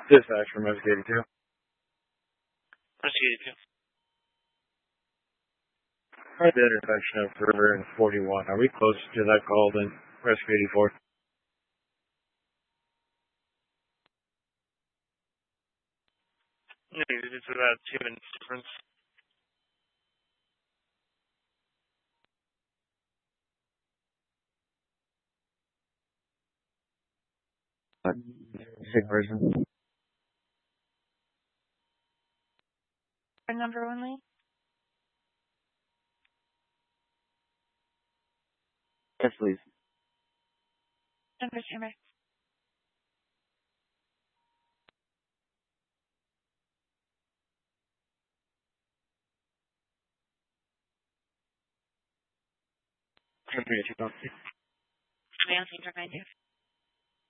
Dispatch from Rescue 82. Rescue 82. At the intersection of River and 41. Are we close to that call then? Rescue 84. No, it's about 2 minutes difference. Sick person. Number only? Yes, please. Number chamber. Chamber 82. We don't seem to find you.